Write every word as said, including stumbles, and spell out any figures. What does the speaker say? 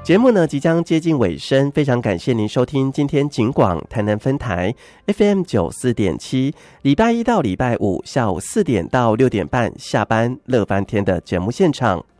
节目呢即将接近尾声，非常感谢您收听今天警广台南分台 F M 九四点七，礼拜一到礼拜五下午四点到六点半下班乐翻天的节目现场。